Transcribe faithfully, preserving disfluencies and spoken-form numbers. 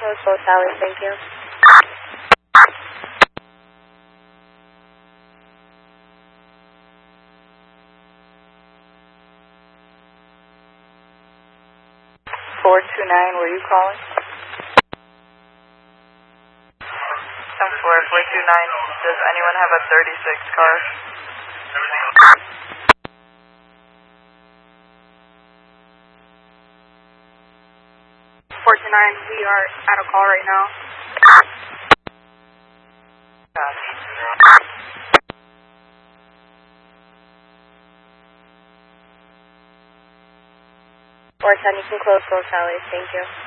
close both alleys, thank you. four two nine, were you calling? ten four, four two nine, does anyone have a thirty-six car? four two nine, we are at a call right now. Gotcha. four ten, you can close both alleys, thank you.